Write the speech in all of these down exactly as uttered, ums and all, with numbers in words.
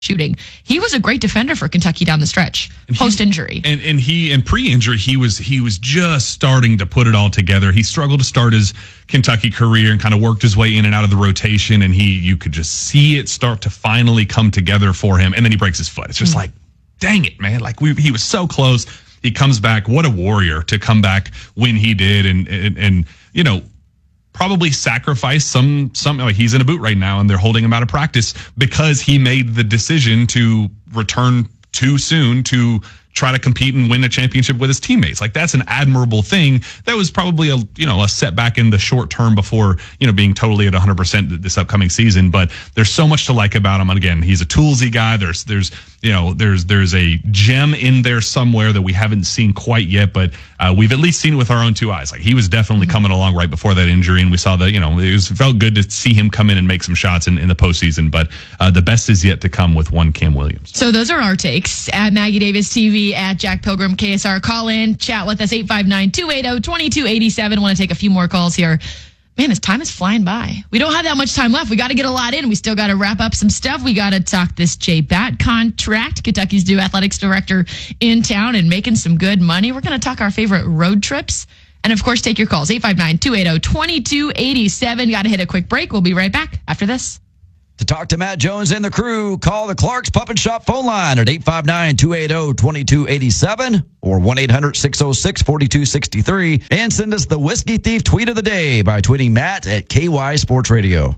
shooting. He was a great defender for Kentucky down the stretch, post-injury. And and he and pre-injury, he was he was just starting to put it all together. He struggled to start his Kentucky career and kind of worked his way in and out of the rotation. And he you could just see it start to finally come together for him. And then he breaks his foot. It's just mm-hmm. like, dang it, man! Like we he was so close. He comes back. What a warrior to come back when he did, and and, and you know. Probably sacrifice some, some, like he's in a boot right now and they're holding him out of practice because he made the decision to return too soon to try to compete and win a championship with his teammates. Like that's an admirable thing. That was probably a, you know, a setback in the short term before, you know, being totally at one hundred percent this upcoming season. But there's so much to like about him. And again, he's a toolsy guy. There's, there's, you know, there's, there's a gem in there somewhere that we haven't seen quite yet, but uh, we've at least seen it with our own two eyes. Like he was definitely mm-hmm. coming along right before that injury. And we saw that, you know, it was, felt good to see him come in and make some shots in, in the postseason, but uh, the best is yet to come with one Cam Williams. So those are our takes at Maggie Davis T V, at Jack Pilgrim K S R. Call in, chat with us, eight five nine, two eight zero, two two eight seven. Want to take a few more calls here. Man, this time is flying by. We don't have that much time left. We got to get a lot in. We still got to wrap up some stuff. We got to talk this Jay Batt contract. Kentucky's new athletics director in town and making some good money. We're going to talk our favorite road trips. And, of course, take your calls. eight five nine, two eight zero, two two eight seven. Got to hit a quick break. We'll be right back after this. To talk to Matt Jones and the crew, call the Clark's Pup and Shop phone line at eight five nine, two eight zero, two two eight seven or one eight hundred, six zero six, four two six three. And send us the Whiskey Thief tweet of the day by tweeting Matt at K Y Sports Radio.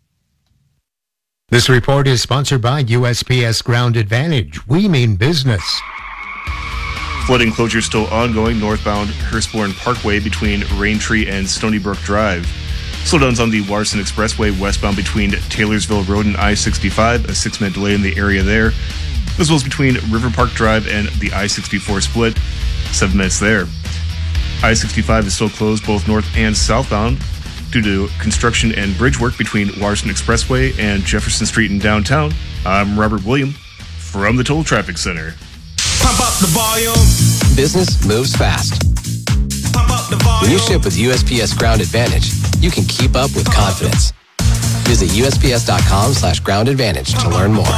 This report is sponsored by U S P S Ground Advantage. We mean business. Flooding closure still ongoing northbound Hurstbourne Parkway between Raintree and Stony Brook Drive. Slowdowns on the Watterson Expressway westbound between Taylorsville Road and I sixty-five, a six-minute delay in the area there, as well as between River Park Drive and the I sixty-four split, seven minutes there. I sixty-five is still closed both north and southbound due to construction and bridge work between Watterson Expressway and Jefferson Street in downtown. I'm Robert William from the Toll Traffic Center. Pump up the volume. Business moves fast. Pump up the volume. When you ship with U S P S Ground Advantage, you can keep up with confidence. Visit U S P S dot com slash ground advantage to learn more.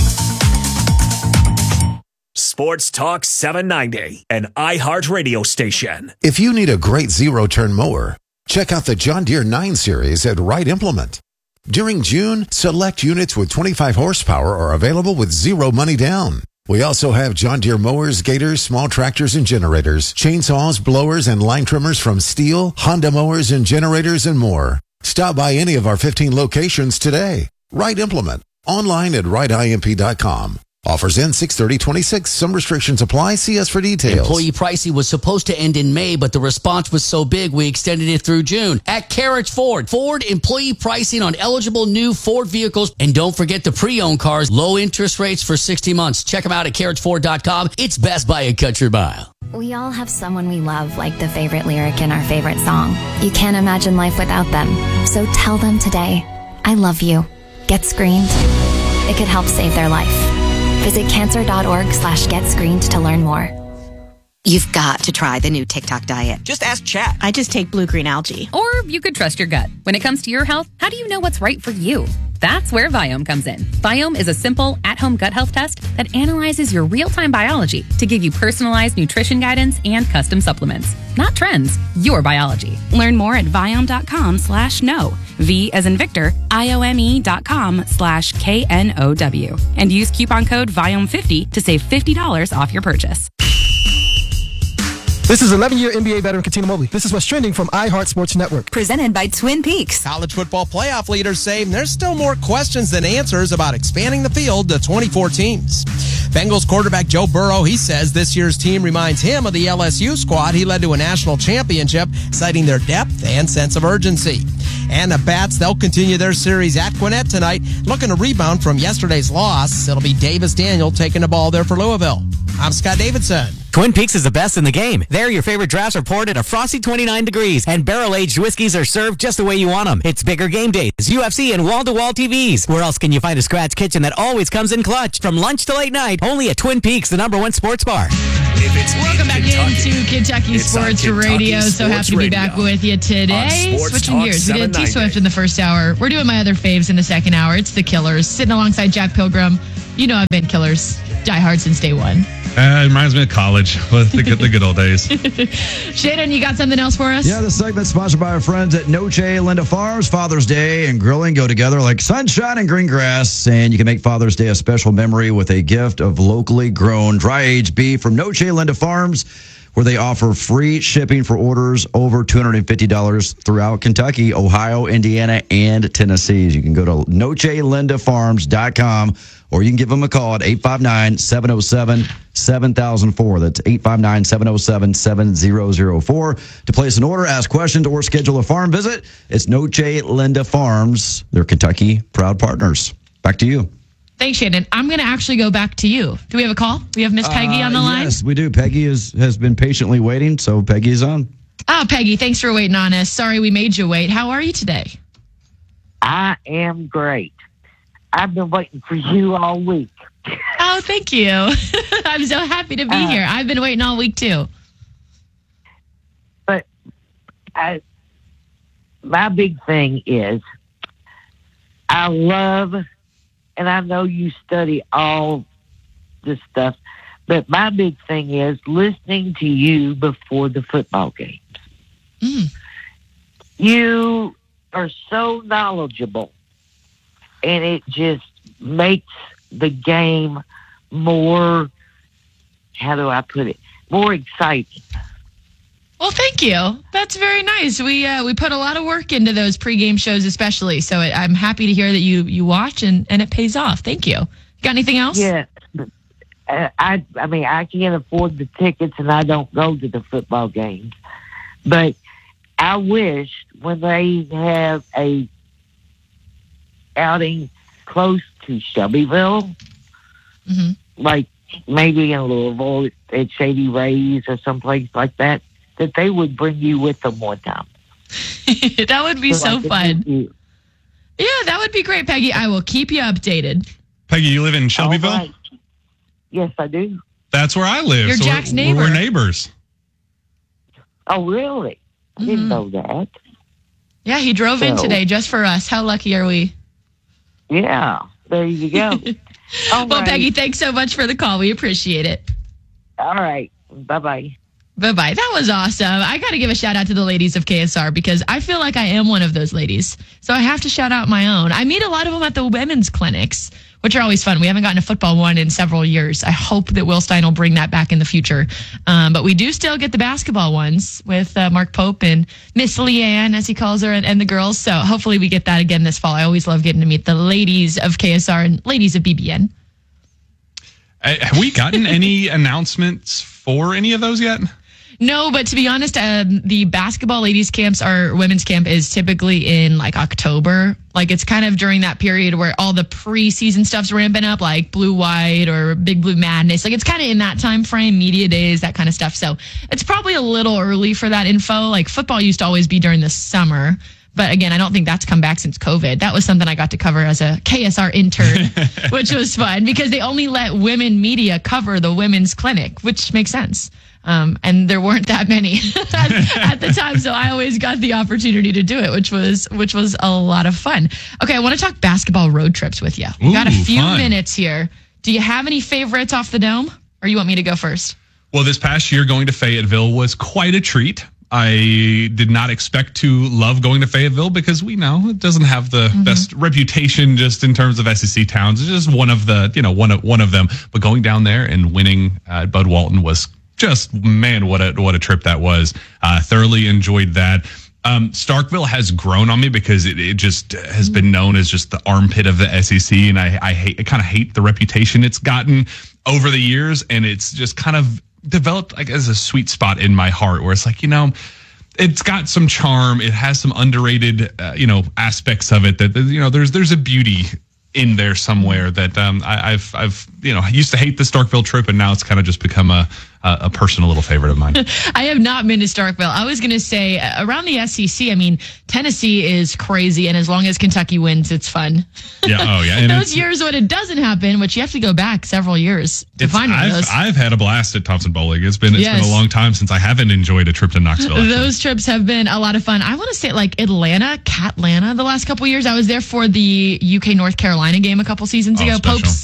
Sports Talk seven ninety, an iHeart radio station. If you need a great zero-turn mower, check out the John Deere nine Series at Wright Implement. During June, select units with twenty-five horsepower are available with zero money down. We also have John Deere mowers, gators, small tractors and generators, chainsaws, blowers, and line trimmers from Steel, Honda mowers and generators, and more. Stop by any of our fifteen locations today. Wright Implement. Online at wright imp dot com. Offers end six thirty twenty-six. Some restrictions apply. See us for details. Employee pricing was supposed to end in May, but the response was so big we extended it through June. At Carriage Ford, Ford employee pricing on eligible new Ford vehicles. And don't forget the pre-owned cars. Low interest rates for sixty months. Check them out at carriage ford dot com. It's best by a country mile. We all have someone we love, like the favorite lyric in our favorite song. You can't imagine life without them. So tell them today, I love you. Get screened. It could help save their life. Visit cancer.org slash get screened to learn more. You've got to try the new TikTok diet. Just ask Chat. I just take blue green algae. Or you could trust your gut. When it comes to your health, how do you know what's right for you? That's where Viome comes in. Viome is a simple, at-home gut health test that analyzes your real-time biology to give you personalized nutrition guidance and custom supplements. Not trends, your biology. Learn more at Viome.com slash no. V as in Victor, I-O-M-E dot com slash K N O W. And use coupon code Viome fifty to save fifty dollars off your purchase. This is eleven-year N B A veteran Katina Mobley. This is what's trending from iHeart Sports Network. Presented by Twin Peaks. College football playoff leaders say there's still more questions than answers about expanding the field to twenty-four teams. Bengals quarterback Joe Burrow, he says this year's team reminds him of the L S U squad he led to a national championship, citing their depth and sense of urgency. And the Bats, they'll continue their series at Gwinnett tonight, looking to rebound from yesterday's loss. It'll be Davis Daniel taking the ball there for Louisville. I'm Scott Davidson. Twin Peaks is the best in the game. There, your favorite drafts are poured at a frosty twenty-nine degrees, and barrel-aged whiskeys are served just the way you want them. It's bigger game days, U F C, and wall-to-wall T Vs. Where else can you find a Scratch kitchen that always comes in clutch? From lunch to late night, only at Twin Peaks, the number one sports bar. If it's Welcome back Kentucky, into Kentucky Sports Kentucky Radio. Sports so happy to be back with you today. Switching Talk gears, we did T Swift in the first hour. We're doing my other faves in the second hour. It's the Killers, sitting alongside Jack Pilgrim. You know I've been Killers diehard since day one. Uh, it reminds me of college, the good, the good old days. Shannon, you got something else for us? Yeah, this segment's sponsored by our friends at Noche Linda Farms. Father's Day and grilling go together like sunshine and green grass, and you can make Father's Day a special memory with a gift of locally grown dry-aged beef from Noche Linda Farms, where they offer free shipping for orders over two hundred fifty dollars throughout Kentucky, Ohio, Indiana, and Tennessee. You can go to noche linda farms dot com, or you can give them a call at eight five nine, seven oh seven, seven thousand four. That's eight five nine, seven oh seven, seven thousand four. To place an order, ask questions, or schedule a farm visit, it's Noche Linda Farms. They're Kentucky proud partners. Back to you. Thanks, Shannon. I'm going to actually go back to you. Do we have a call? We have Miss Peggy uh, on the line? Yes, we do. Peggy is, has been patiently waiting, so Peggy is on. Oh, Peggy, thanks for waiting on us. Sorry we made you wait. How are you today? I am great. I've been waiting for you all week. Oh, thank you. I'm so happy to be Uh, here. I've been waiting all week, too. But I, my big thing is I love, and I know you study all this stuff, but my big thing is listening to you before the football games. Mm. You are so knowledgeable, and it just makes the game more, how do I put it, more exciting. Well, thank you. That's very nice. We uh, we put a lot of work into those pregame shows, especially. So it, I'm happy to hear that you you watch and, and it pays off. Thank you. Got anything else? Yeah. Uh, I I mean, I can't afford the tickets, and I don't go to the football games. But I wish when they have a outing close to Shelbyville, mm-hmm. like maybe in Louisville at Shady Rays or someplace like that, that they would bring you with them one time. That would be so, so fun. Yeah, that would be great, Peggy. I will keep you updated. Peggy, you live in Shelbyville? Right. Yes, I do. That's where I live. You're so Jack's we're, neighbor. We're neighbors. Oh, really? I didn't Mm-hmm. know that. Yeah, he drove in So- today just for us. How lucky are we? Yeah, there you go. All Well, right. Peggy, thanks so much for the call. We appreciate it. All right. Bye-bye. Bye-bye. That was awesome. I got to give a shout out to the ladies of K S R because I feel like I am one of those ladies. So I have to shout out my own. I meet a lot of them at the women's clinics, which are always fun. We haven't gotten a football one in several years. I hope that Will Stein will bring that back in the future. Um, but we do still get the basketball ones with uh, Mark Pope and Miss Leanne, as he calls her, and, and the girls. So hopefully we get that again this fall. I always love getting to meet the ladies of K S R and ladies of B B N. Uh, have we gotten any announcements for any of those yet? No, but to be honest, um, the basketball ladies camps, our women's camp is typically in like October. Like it's kind of during that period where all the preseason stuff's ramping up, like Blue White or Big Blue Madness. Like it's kind of in that time frame, media days, that kind of stuff. So it's probably a little early for that info. Like football used to always be during the summer. But again, I don't think that's come back since COVID. That was something I got to cover as a K S R intern, which was fun because they only let women media cover the women's clinic, which makes sense. Um, and there weren't that many at, at the time, so I always got the opportunity to do it, which was which was a lot of fun. Okay, I want to talk basketball road trips with you. We got a Ooh, few fun. minutes here. Do you have any favorites off the dome, or you want me to go first? Well, this past year going to Fayetteville was quite a treat. I did not expect to love going to Fayetteville because we know it doesn't have the Mm-hmm. best reputation just in terms of S E C towns. It's just one of the, you know, one of one of them. But going down there and winning uh, at Bud Walton was just, man, what a what a trip that was. Uh, thoroughly enjoyed that. Um, Starkville has grown on me because it, it just has been known as just the armpit of the S E C, and I I hate I kind of hate the reputation it's gotten over the years, and it's just kind of developed like as a sweet spot in my heart where it's like, you know, it's got some charm, it has some underrated uh, you know aspects of it that, you know, there's there's a beauty in there somewhere that um I, I've I've you know I used to hate the Starkville trip, and now it's kind of just become a a, a personal little favorite of mine. I have not been to Starkville. I was going to say uh, around the S E C. I mean, Tennessee is crazy, and as long as Kentucky wins, it's fun. Yeah, oh yeah. And those it's- years when it doesn't happen, which you have to go back several years to It's, find one of I've, those. I've had a blast at Thompson Bowling. It's been it's Yes. been a long time since I haven't enjoyed a trip to Knoxville. actually. Those trips have been a lot of fun. I want to say like Atlanta, Catlanta the last couple years. I was there for the U K North Carolina game a couple seasons Oh, ago. special. Pope's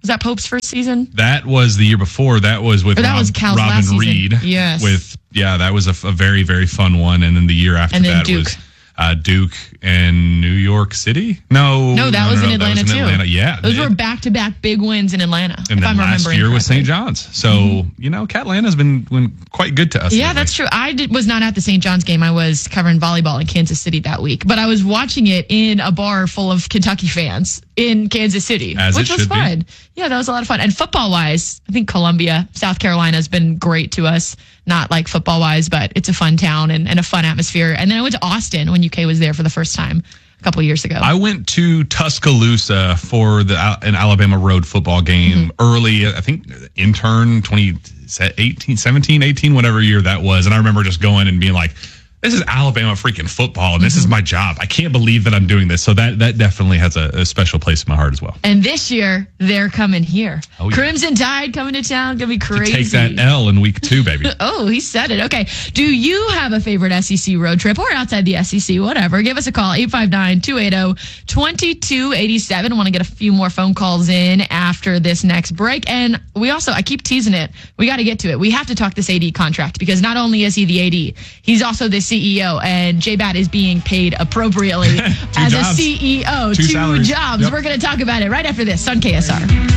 Was that Pope's first season? That was the year before. That was with Or that Rob, was Cal's last Robin season. Reed. Yes. With yeah, that was a, a very very fun one. And then the year after And then that Duke. was uh, Duke and New York City. No, No, that no, was no, in no, Atlanta that was in too. Atlanta. Yeah, Those it- were back-to-back big wins in Atlanta. and if then I'm last remembering year was correctly. Saint John's. So Mhm. you know, Catlanta's been been quite good to us. Yeah, lately. that's true. I did, was not at the Saint John's game. I was covering volleyball in Kansas City that week, but I was watching it in a bar full of Kentucky fans in Kansas City, As which it was should be. fun. Yeah, that was a lot of fun. And football-wise, I think Columbia, South Carolina has been great to us. Not like football-wise, but it's a fun town and, and a fun atmosphere. And then I went to Austin when U K was there for the first time a couple of years ago. I went to Tuscaloosa for the an Alabama road football game Mm-hmm. early, I think intern twenty eighteen, seventeen, eighteen, whatever year that was. And I remember just going and being like, this is Alabama freaking football, and this is my job. I can't believe that I'm doing this. So that that definitely has a, a special place in my heart as well. And this year, they're coming here. Oh, yeah. Crimson Tide coming to town. Gonna be crazy. Take that L in week two, baby. Oh, he said it. Okay. Do you have a favorite S E C road trip or outside the S E C, whatever? Give us a call, eight five nine, two eight zero, two two eight seven. Want to get a few more phone calls in after this next break. And we also, I keep teasing it. We got to get to it. We have to talk this A D contract because not only is he the A D, he's also the C E O. And J-Bat is being paid appropriately as jobs. a C E O. Two Two salaries. jobs. Yep. We're going to talk about it right after this on K S R.